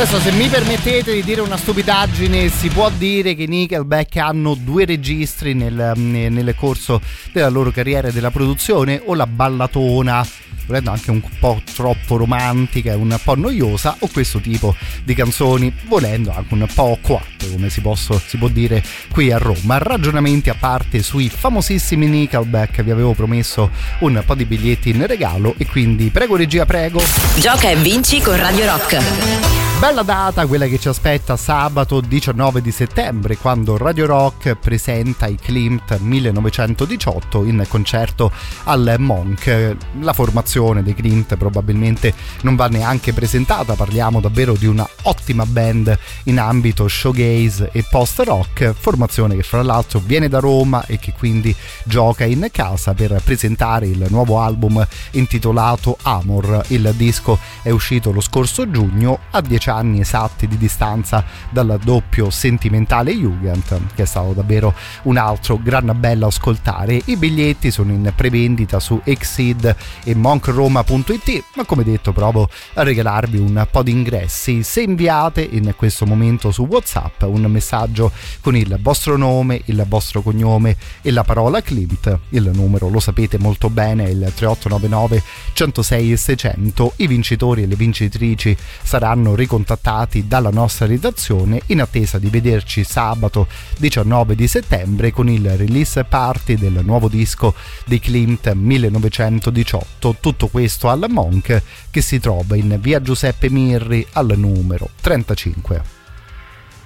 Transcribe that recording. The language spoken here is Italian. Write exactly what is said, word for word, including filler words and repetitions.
Adesso, se mi permettete di dire una stupidaggine, si può dire che i Nickelback hanno due registri nel, nel corso della loro carriera e della produzione, o la ballatona, volendo anche un po' troppo romantica e un po' noiosa, o questo tipo di canzoni, volendo anche un po' coatte, come si, posso, si può dire qui a Roma. Ragionamenti a parte sui famosissimi Nickelback, vi avevo promesso un po' di biglietti in regalo e quindi prego regia, prego. Gioca e vinci con Radio Rock. Bella data quella che ci aspetta sabato diciannove di settembre, quando Radio Rock presenta i Klimt millenovecentodiciotto in concerto al Monk. La formazione dei Klimt probabilmente non va neanche presentata, parliamo davvero di una ottima band in ambito showgaze e post-rock, formazione che fra l'altro viene da Roma e che quindi gioca in casa per presentare il nuovo album intitolato Amor. Il disco è uscito lo scorso giugno, a dieci anni esatti di distanza dal doppio sentimentale Jugend, che è stato davvero un altro gran bello ascoltare. I biglietti sono in prevendita su Exceed e monkroma punto it, ma come detto provo a regalarvi un po' di ingressi se inviate in questo momento su WhatsApp un messaggio con il vostro nome, il vostro cognome e la parola Klimt. Il numero lo sapete molto bene, è il tre otto nove nove centosei seicento. I vincitori e le vincitrici saranno ricontattati dalla nostra redazione in attesa di vederci sabato diciannove di settembre con il release party del nuovo disco dei Klimt millenovecentodiciotto. Tutto questo al Monk, che si trova in via Giuseppe Mirri al numero trentacinque.